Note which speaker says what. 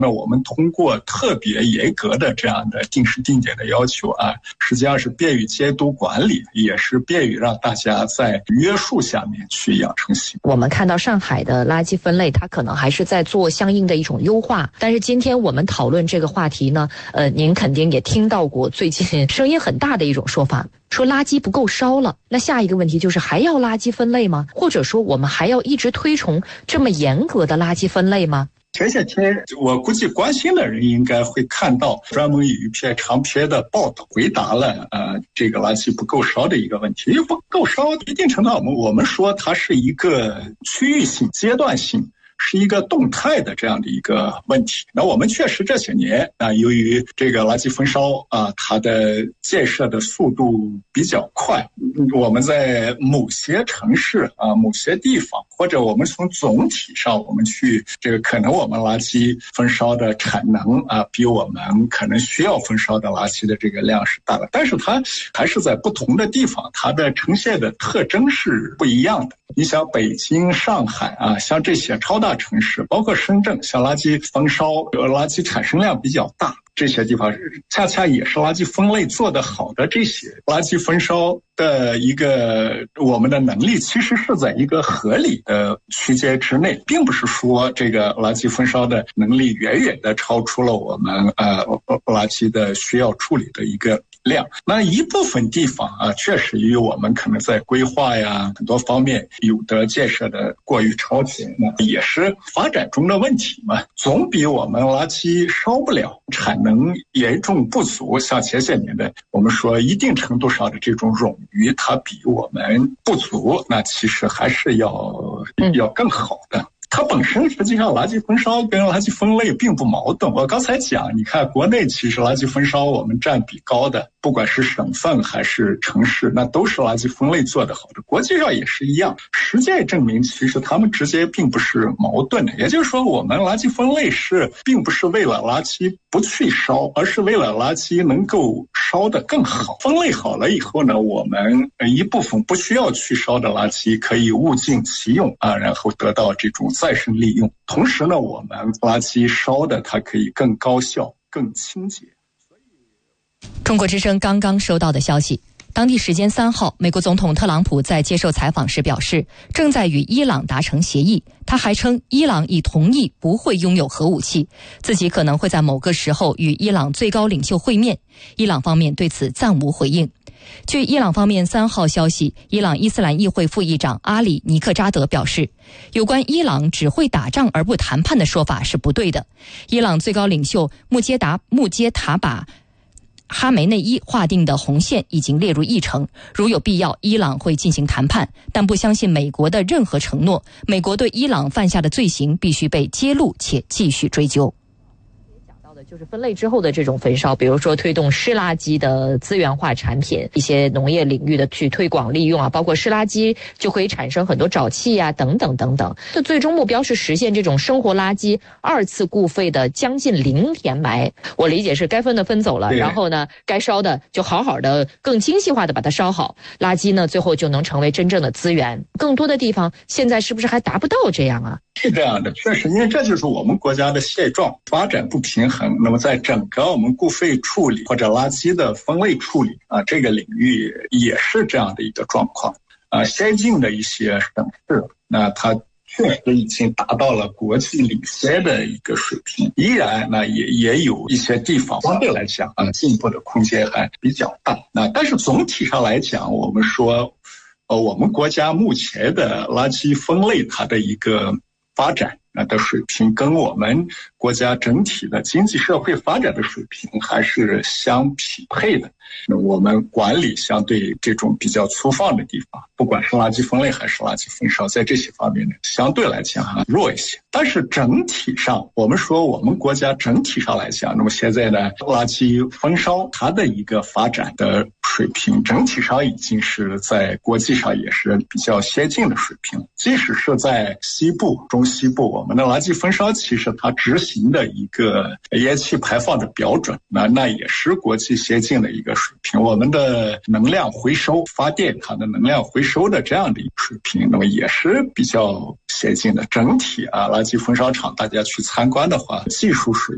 Speaker 1: 那我们通过特别严格的这样的定时定点的要求啊，实际上是便于监督管理，也是便于让大家在约束下面去养成习惯。
Speaker 2: 我们看到上海的垃圾分类，它可能还是在做相应的一种优化。但是今天我们讨论这个话题呢，您肯定也听到过最近声音很大的一种说法，说垃圾不够烧了。那下一个问题就是还要垃圾分类吗？或者说我们还要一直推崇这么严格的垃圾分类吗？
Speaker 1: 前些天我估计关心的人应该会看到专门有一篇长篇的报道，回答了这个垃圾不够烧的一个问题。因为不够烧一定程度上我们说它是一个区域性阶段性，是一个动态的这样的一个问题。那我们确实这些年由于这个垃圾焚烧它的建设的速度比较快，我们在某些城市某些地方，或者我们从总体上我们去这个可能我们垃圾焚烧的产能比我们可能需要焚烧的垃圾的这个量是大的，但是它还是在不同的地方它的呈现的特征是不一样的。你像北京、上海像这些超大城市，包括深圳，像垃圾焚烧垃圾产生量比较大，这些地方恰恰也是垃圾分类做得好的，这些垃圾焚烧的一个我们的能力其实是在一个合理的区间之内，并不是说这个垃圾焚烧的能力远远的超出了我们垃圾的需要处理的一个量。那一部分地方确实与我们可能在规划呀很多方面有的建设的过于超前，那也是发展中的问题嘛。总比我们垃圾烧不了，产能严重不足，像前些年的我们说一定程度上的这种冗余它比我们不足，那其实还是要更好的。它本身实际上垃圾焚烧跟垃圾分类并不矛盾。我刚才讲，你看国内其实垃圾焚烧我们占比高的，不管是省份还是城市，那都是垃圾分类做得好的，国际上也是一样。实践证明其实它们之间并不是矛盾的，也就是说我们垃圾分类并不是为了垃圾不去烧，而是为了垃圾能够烧得更好。分类好了以后呢，我们一部分不需要去烧的垃圾可以物尽其用然后得到这种再生利用。同时呢，我们垃圾烧的它可以更高效、更清洁。
Speaker 3: 中国之声刚刚收到的消息，当地时间3号，美国总统特朗普在接受采访时表示，正在与伊朗达成协议。他还称，伊朗已同意不会拥有核武器，自己可能会在某个时候与伊朗最高领袖会面。伊朗方面对此暂无回应。据伊朗方面3号消息，伊朗伊斯兰议会副议长阿里尼克扎德表示，有关伊朗只会打仗而不谈判的说法是不对的。伊朗最高领袖穆杰塔把哈梅内伊划定的红线已经列入议程，如有必要，伊朗会进行谈判，但不相信美国的任何承诺。美国对伊朗犯下的罪行必须被揭露且继续追究。
Speaker 2: 就是分类之后的这种焚烧，比如说推动湿垃圾的资源化产品，一些农业领域的去推广利用包括湿垃圾就可以产生很多沼气等等等等。这最终目标是实现这种生活垃圾2次固废的将近零填埋。我理解是该分的分走了，然后呢该烧的就好好的更精细化的把它烧好，垃圾呢最后就能成为真正的资源。更多的地方现在是不是还达不到这样啊？
Speaker 1: 是这样的，确实，因为这就是我们国家的现状，发展不平衡。那么在整个我们固废处理或者垃圾的分类处理这个领域也是这样的一个状况先进的一些省市那它确实已经达到了国际领先的一个水平，依然也有一些地方相对来讲进步的空间还比较大。但是总体上来讲，我们说我们国家目前的垃圾分类它的一个发展的水平跟我们国家整体的经济社会发展的水平还是相匹配的。我们管理相对这种比较粗放的地方，不管是垃圾分类还是垃圾焚烧，在这些方面呢相对来讲弱一些。但是整体上我们说我们国家整体上来讲，那么现在呢垃圾焚烧它的一个发展的水平整体上已经是在国际上也是比较先进的水平。即使是在西部中西部，我们的垃圾焚烧其实它执行的一个烟气排放的标准那也是国际先进的一个水平。我们的能量回收发电它的能量回收的这样的一个水平，那么也是比较先进的。整体垃圾焚烧厂大家去参观的话，技术水